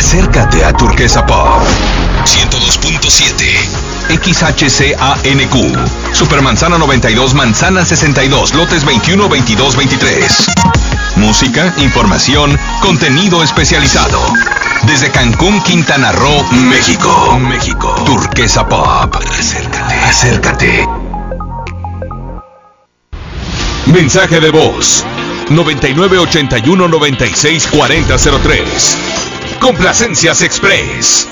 Acércate a Turquesa Pop 102.7 XHCANQ. Supermanzana 92, Manzana 62, lotes 21, 22, 23. Música, información, contenido especializado. Desde Cancún, Quintana Roo, México. Turquesa Pop. Acércate. Mensaje de voz 9981-964003. Complacencias Express.